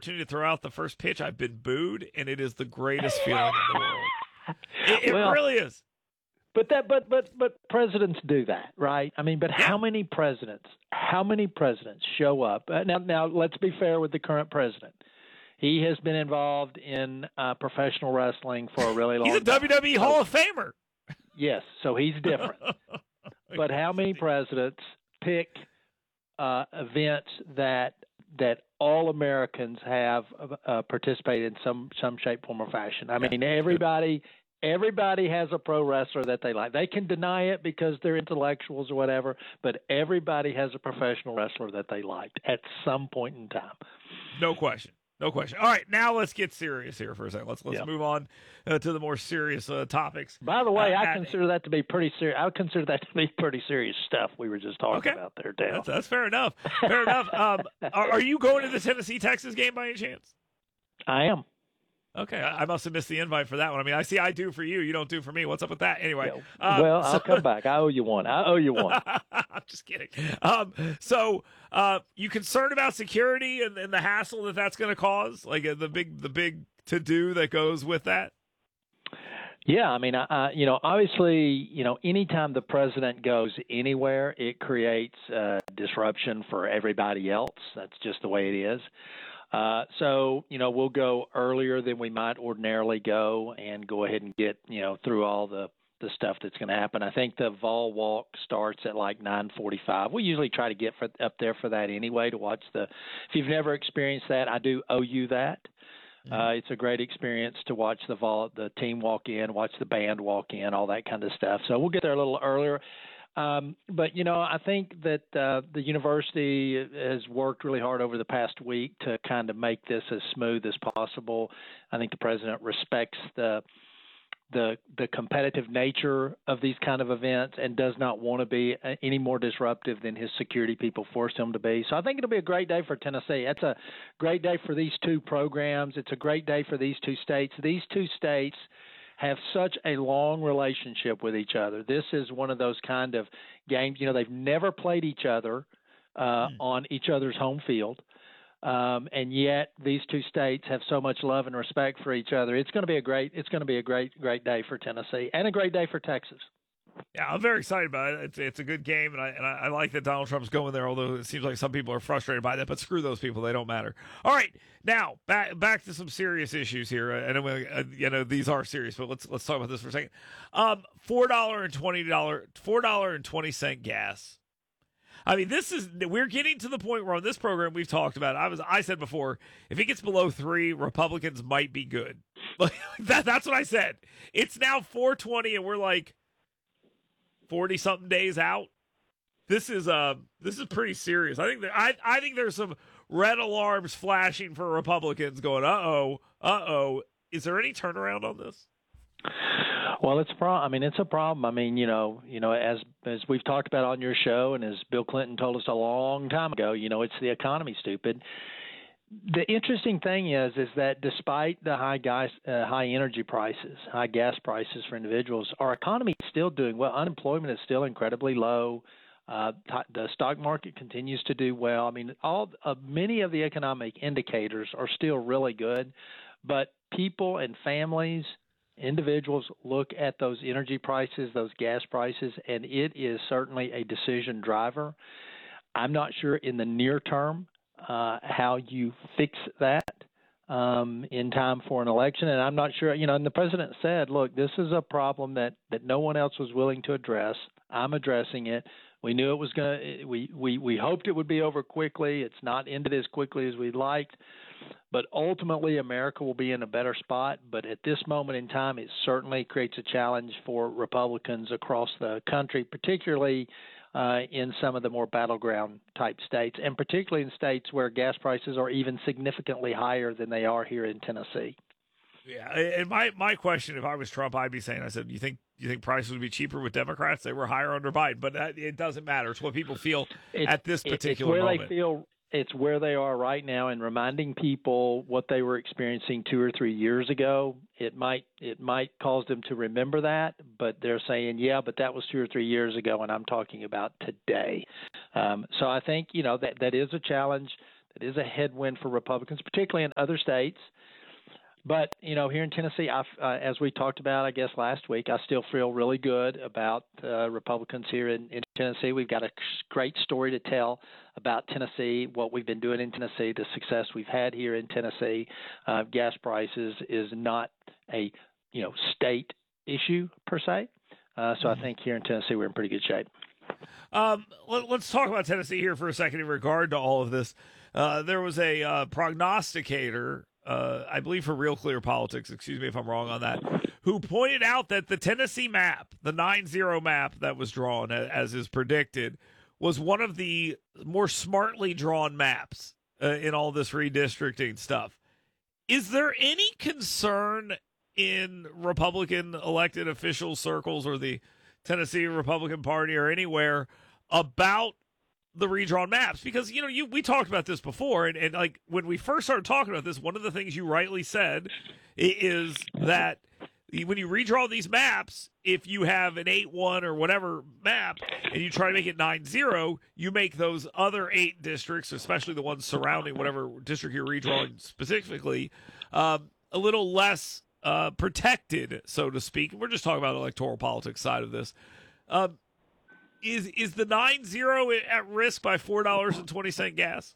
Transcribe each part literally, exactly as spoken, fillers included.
opportunity to throw out the first pitch, I've been booed, and it is the greatest feeling in the world. It, it well, really is. But that, but but but presidents do that, right? I mean, but yeah. how many presidents? How many presidents show up? Uh, now, now let's be fair with the current president. He has been involved in uh, professional wrestling for a really long time. He's a W W E Hall of Famer. Yes, so he's different. But how many presidents pick uh, events that that all Americans have uh, participated in some some shape, form, or fashion? I mean, everybody. Everybody has a pro wrestler that they like. They can deny it because they're intellectuals or whatever, but everybody has a professional wrestler that they liked at some point in time. No question. No question. All right, now let's get serious here for a second. Let's let's yep. move on uh, to the more serious uh, topics. By the way, uh, I at, consider that to be pretty serious. I would consider that to be pretty serious stuff we were just talking okay. about there, Dale. That's, that's fair enough. Fair enough. Um, are, are you going to the Tennessee Texas game by any chance? I am. Okay, I must have missed the invite for that one. I mean, I see I do for you. You don't do for me. What's up with that? Anyway. Um, well, I'll so, come back. I owe you one. I owe you one. I'm just kidding. Um, so uh, you concerned about security and, and the hassle that that's going to cause? Like uh, the big the big to-do that goes with that? Yeah, I mean, uh, you know, obviously, you know, anytime the president goes anywhere, it creates uh, disruption for everybody else. That's just the way it is. Uh, so, you know, we'll go earlier than we might ordinarily go and go ahead and get, you know, through all the, the stuff that's going to happen. I think the Vol Walk starts at like nine forty-five. We usually try to get for, up there for that anyway to watch the – if you've never experienced that, I do owe you that. Mm-hmm. Uh, it's a great experience to watch the vol, the team walk in, watch the band walk in, all that kind of stuff. So we'll get there a little earlier. Um, but, you know, I think that uh, the university has worked really hard over the past week to kind of make this as smooth as possible. I think the president respects the the the competitive nature of these kind of events and does not want to be any more disruptive than his security people forced him to be. So I think it'll be a great day for Tennessee. It's a great day for these two programs. It's a great day for these two states. These two states have such a long relationship with each other. This is one of those kind of games, you know, they've never played each other uh, mm. on each other's home field. Um, and yet these two states have so much love and respect for each other. It's going to be a great, it's going to be a great, great day for Tennessee and a great day for Texas. Yeah, I'm very excited about it. It's, it's a good game, and I and I like that Donald Trump's going there, although it seems like some people are frustrated by that, but screw those people. They don't matter. All right, now, back back to some serious issues here. And, uh, you know, these are serious, but let's let's talk about this for a second. Um, four dollars and twenty dollars, four dollars and twenty cents gas. I mean, this is we're getting to the point where on this program we've talked about. I was I said before, if it gets below three, Republicans might be good. Like that, that's what I said. It's now four twenty, and we're like forty something days out. This is uh this is pretty serious. I think that I I think there's some red alarms flashing for Republicans going, uh oh, uh oh. Is there any turnaround on this? Well, it's a problem. I mean, it's a problem. I mean, you know, you know, as as we've talked about on your show, and as Bill Clinton told us a long time ago, you know, it's the economy, stupid. The interesting thing is, is that despite the high gas, uh, high energy prices, high gas prices for individuals, our economy is still doing well. Unemployment is still incredibly low. Uh, t- the stock market continues to do well. I mean, all uh, many of the economic indicators are still really good, but people and families, individuals look at those energy prices, those gas prices, and it is certainly a decision driver. I'm not sure in the near term uh, how you fix that um, in time for an election, and I'm not sure, you know, and the president said, look, this is a problem that, that no one else was willing to address. I'm addressing it. We knew it was going to, we, we, we hoped it would be over quickly. It's not ended as quickly as we'd liked. But ultimately, America will be in a better spot. But at this moment in time, it certainly creates a challenge for Republicans across the country, particularly uh, in some of the more battleground type states, and particularly in states where gas prices are even significantly higher than they are here in Tennessee. Yeah, and my, my question, if I was Trump, I'd be saying, I said, you think you think prices would be cheaper with Democrats? They were higher under Biden, but that, it doesn't matter. It's what people feel it's, at this particular it's where moment. They feel. It's where they are right now, and reminding people what they were experiencing two or three years ago. It might it might cause them to remember that, but they're saying, yeah, but that was two or three years ago, and I'm talking about today. Um, so I think, you know, that that is a challenge It is a headwind for Republicans, particularly in other states. But, you know, here in Tennessee, I, uh, as we talked about, I guess, last week, I still feel really good about uh, Republicans here in, in Tennessee. We've got a great story to tell about Tennessee, what we've been doing in Tennessee, the success we've had here in Tennessee. Uh, gas prices is not a, you know, state issue per se. Uh, so I think here in Tennessee, we're in pretty good shape. Um, let, let's talk about Tennessee here for a second in regard to all of this. Uh, there was a uh, prognosticator, uh, I believe for Real Clear Politics, excuse me if I'm wrong on that, who pointed out that the Tennessee map, the nine zero map that was drawn, as is predicted, was one of the more smartly drawn maps uh, in all this redistricting stuff. Is there any concern in Republican elected official circles or the Tennessee Republican Party or anywhere about the redrawn maps? Because, you know, you we talked about this before, and, and like when we first started talking about this, one of the things you rightly said is that when you redraw these maps, if you have an eight one or whatever map and you try to make it nine zero, you make those other eight districts, especially the ones surrounding whatever district you're redrawing specifically, um, a little less uh, protected, so to speak. We're just talking about the electoral politics side of this. Um, Is is the nine zero at risk by four dollars and twenty cents gas?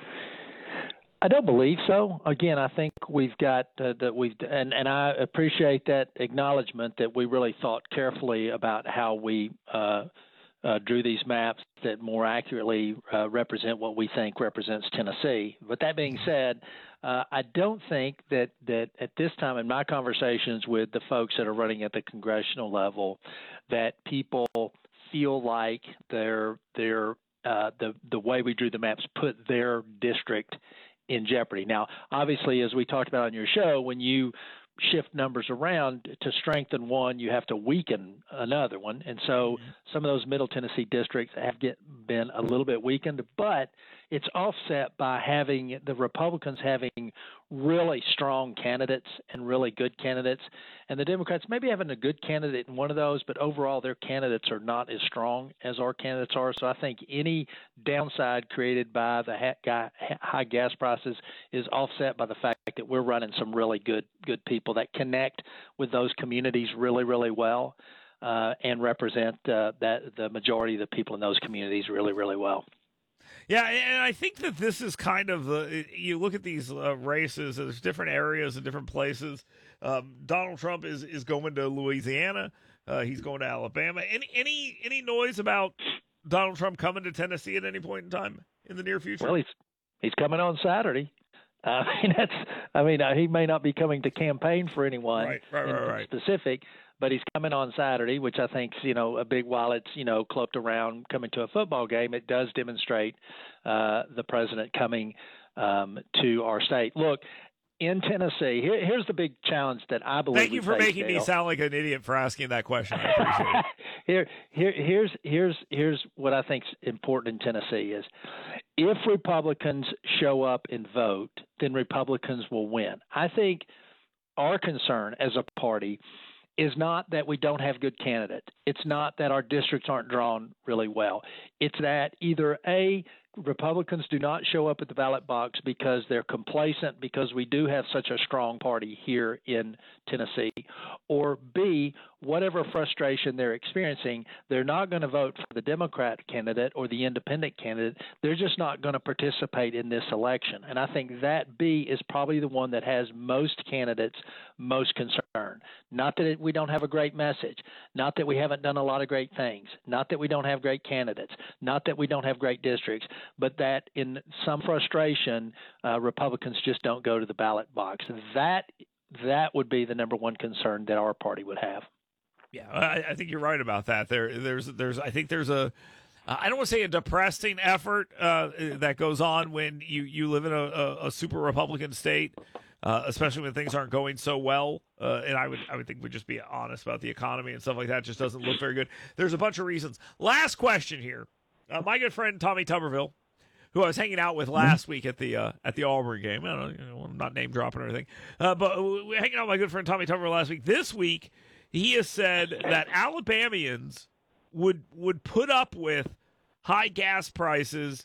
I don't believe so. Again, I think we've got uh, that we've and, and I appreciate that acknowledgement that we really thought carefully about how we uh, uh, drew these maps that more accurately uh, represent what we think represents Tennessee. But that being said, uh, I don't think that, that at this time in my conversations with the folks that are running at the congressional level that people feel like their their uh, the the way we drew the maps put their district in jeopardy. Now, obviously, as we talked about on your show, when you shift numbers around to strengthen one, you have to weaken another one, and so mm-hmm. some of those Middle Tennessee districts have get, been a little bit weakened, but it's offset by having the Republicans having really strong candidates and really good candidates, and the Democrats maybe having a good candidate in one of those, but overall their candidates are not as strong as our candidates are. So I think any downside created by the high gas prices is offset by the fact that we're running some really good good people that connect with those communities really, really well uh, and represent uh, that the majority of the people in those communities really, really well. Yeah, and I think that this is kind of the – you look at these uh, races, there's different areas and different places. Um, Donald Trump is, is going to Louisiana. Uh, he's going to Alabama. Any any any noise about Donald Trump coming to Tennessee at any point in time in the near future? Well, he's he's coming on Saturday. Uh, I mean, that's I mean, uh, he may not be coming to campaign for anyone right, right, right, in right. specific, but he's coming on Saturday, which I think is, you know, a big, while it's, you know, cloaked around coming to a football game, it does demonstrate uh, the president coming um, to our state. Look, in Tennessee, here, here's the big challenge that I believe. Thank you for face, making Dale. me sound like an idiot for asking that question. I appreciate it. here, here, here's here's here's what I think is important in Tennessee is if Republicans show up and vote, then Republicans will win. I think our concern as a party is not that we don't have good candidates. It's not that our districts aren't drawn really well. It's that either A, Republicans do not show up at the ballot box because they're complacent because we do have such a strong party here in Tennessee, or B, whatever frustration they're experiencing, they're not going to vote for the Democrat candidate or the independent candidate. They're just not going to participate in this election. And I think that B is probably the one that has most candidates most concerned. Not that it, we don't have a great message, not that we haven't done a lot of great things, not that we don't have great candidates, not that we don't have great districts, but that in some frustration, uh, Republicans just don't go to the ballot box. That that would be the number one concern that our party would have. Yeah, I, I think you're right about that. There, there's, there's, I think there's a, I don't want to say a depressing effort uh, that goes on when you, you live in a, a, a super Republican state, uh, especially when things aren't going so well. Uh, and I would, I would think we'd just be honest about the economy and stuff like that. It just doesn't look very good. There's a bunch of reasons. Last question here. Uh, my good friend Tommy Tuberville, who I was hanging out with last week at the uh, at the Auburn game. I don't know, you know, I'm not name dropping or anything, uh, but we're hanging out with my good friend Tommy Tuberville last week. This week, he has said that Alabamians would would put up with high gas prices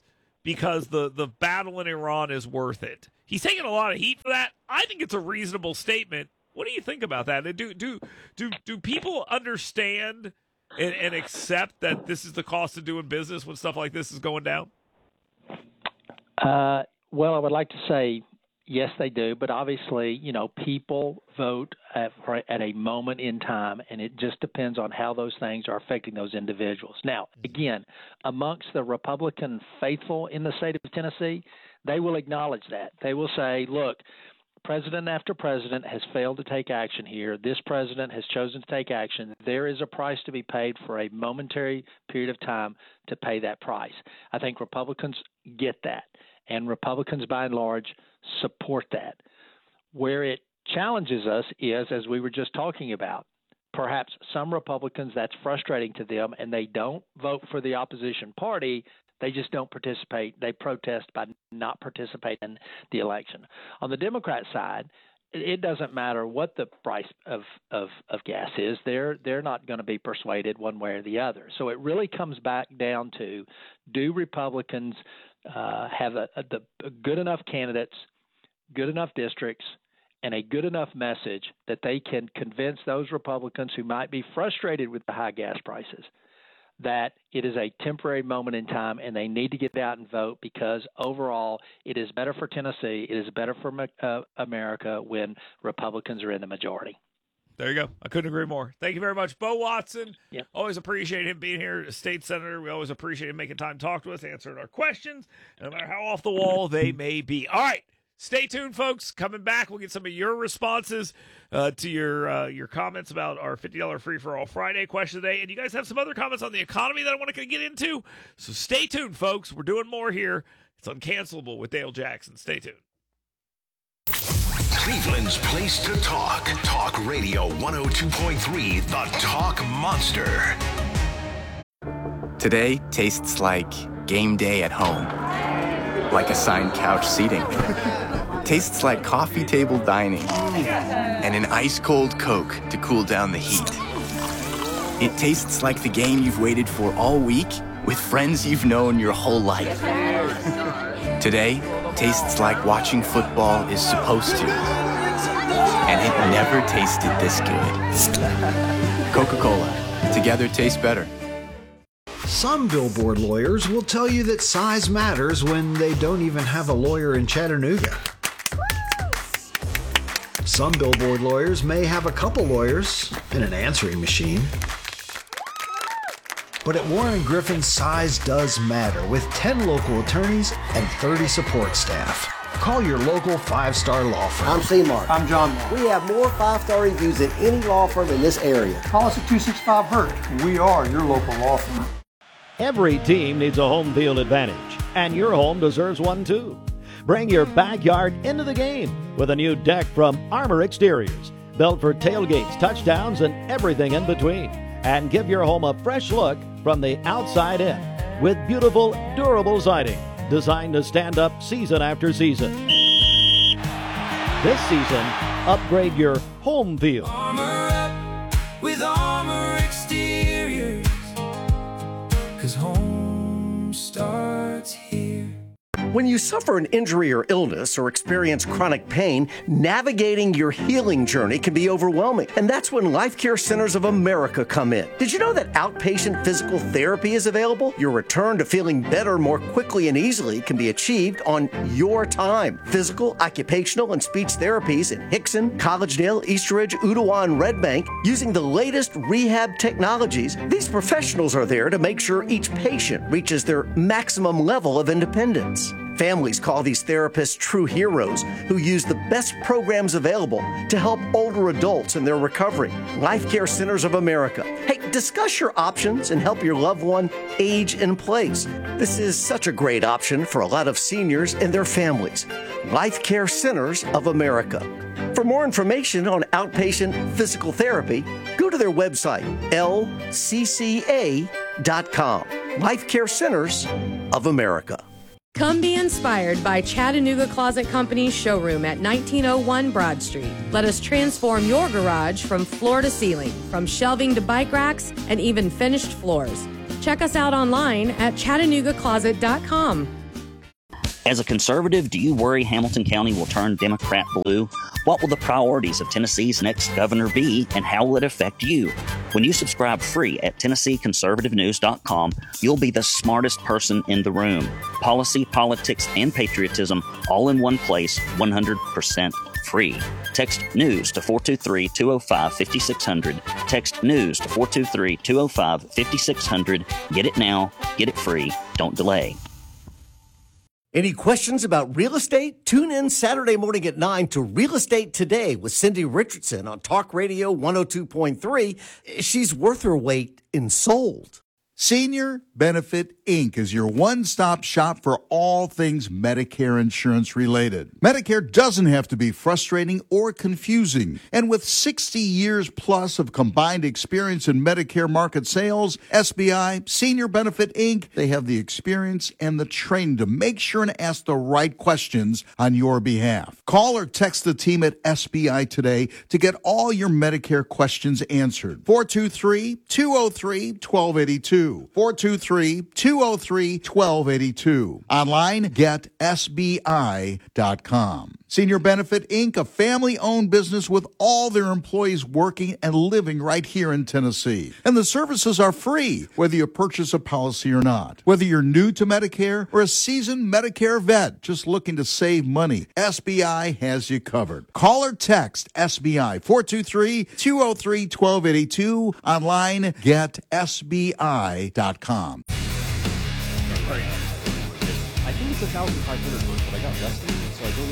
because the, the battle in Iran is worth it. He's taking a lot of heat for that. I think it's a reasonable statement. What do you think about that? Do do do do people understand and, and accept that this is the cost of doing business when stuff like this is going down? Uh, well, I would like to say yes, they do, but obviously, you know, people vote at, at a moment in time, and it just depends on how those things are affecting those individuals. Now, again, amongst the Republican faithful in the state of Tennessee, they will acknowledge that. They will say, look, president after president has failed to take action here. This president has chosen to take action. There is a price to be paid for a momentary period of time to pay that price. I think Republicans get that, and Republicans, by and large, support that. Where it challenges us is, as we were just talking about, perhaps some Republicans, that's frustrating to them, and they don't vote for the opposition party. They just don't participate. They protest by not participating in the election. On the Democrat side, it doesn't matter what the price of, of, of gas is. They're they're not going to be persuaded one way or the other. So it really comes back down to, do Republicans uh, have a, a, the, a good enough candidates, good enough districts, and a good enough message that they can convince those Republicans who might be frustrated with the high gas prices that it is a temporary moment in time and they need to get out and vote, because overall it is better for Tennessee, it is better for uh, America when Republicans are in the majority. There you go. I couldn't agree more. Thank you very much, Bo Watson. Yep. Always appreciate him being here, state senator. We always appreciate him making time to talk to us, answering our questions, no matter how off the wall they may be. All right. Stay tuned, folks. Coming back, we'll get some of your responses uh, to your uh, your comments about our fifty dollars Free-for-All Friday question today. And you guys have some other comments on the economy that I want to get into. So stay tuned, folks. We're doing more here. It's Uncancelable with Dale Jackson. Stay tuned. Cleveland's place to talk. Talk Radio one oh two point three, The Talk Monster. Today tastes like game day at home. Like assigned couch seating. Tastes like coffee table dining. And an ice-cold Coke to cool down the heat. It tastes like the game you've waited for all week with friends you've known your whole life. Today tastes like watching football is supposed to. And it never tasted this good. Coca-Cola. Together tastes better. Some billboard lawyers will tell you that size matters when they don't even have a lawyer in Chattanooga. Some billboard lawyers may have a couple lawyers and an answering machine. But at Warren Griffin, size does matter, with ten local attorneys and thirty support staff. Call your local five-star law firm. I'm C-Mark. I'm John Mark. We have more five-star reviews than any law firm in this area. Call us at two six five hurt. We are your local law firm. Every team needs a home field advantage, and your home deserves one too. Bring your backyard into the game with a new deck from Armor Exteriors, built for tailgates, touchdowns, and everything in between. And give your home a fresh look from the outside in with beautiful, durable siding designed to stand up season after season. This season, upgrade your home field. Armor up with Armor Exteriors, 'cause home starts here. When you suffer an injury or illness or experience chronic pain, navigating your healing journey can be overwhelming. And that's when Life Care Centers of America come in. Did you know that outpatient physical therapy is available? Your return to feeling better more quickly and easily can be achieved on your time. Physical, occupational, and speech therapies in Hickson, Collegedale, Eastridge, Ottawa, and Red Bank using the latest rehab technologies. These professionals are there to make sure each patient reaches their maximum level of independence. Families call these therapists true heroes who use the best programs available to help older adults in their recovery. Life Care Centers of America. Hey, discuss your options and help your loved one age in place. This is such a great option for a lot of seniors and their families. Life Care Centers of America. For more information on outpatient physical therapy, go to their website, L C C A dot com. Life Care Centers of America. Come be inspired by Chattanooga Closet Company's showroom at nineteen oh one Broad Street. Let us transform your garage from floor to ceiling, from shelving to bike racks, and even finished floors. Check us out online at chattanooga closet dot com. As a conservative, do you worry Hamilton County will turn Democrat blue? What will the priorities of Tennessee's next governor be, and how will it affect you? When you subscribe free at Tennessee Conservative News dot com, you'll be the smartest person in the room. Policy, politics, and patriotism all in one place, one hundred percent free. Text NEWS to four two three, two oh five, five six zero zero. Text NEWS to four two three, two oh five, five six zero zero. Get it now. Get it free. Don't delay. Any questions about real estate? Tune in Saturday morning at nine to Real Estate Today with Cindy Richardson on Talk Radio one oh two point three. She's worth her weight in sold. Senior Benefit Incorporated is your one-stop shop for all things Medicare insurance related. Medicare doesn't have to be frustrating or confusing. And with sixty years plus of combined experience in Medicare market sales, S B I, Senior Benefit Incorporated, they have the experience and the training to make sure and ask the right questions on your behalf. Call or text the team at S B I today to get all your Medicare questions answered. four two three, two oh three, one two eight two. four two three, two oh three, one two eight two. Online, get S B I dot com. Senior Benefit Incorporated, a family-owned business with all their employees working and living right here in Tennessee. And the services are free, whether you purchase a policy or not. Whether you're new to Medicare or a seasoned Medicare vet just looking to save money, S B I has you covered. Call or text S B I, four two three, two oh three, one two eight two. Online, get S B I dot com. I think it's one thousand five hundred words, but I got Justin.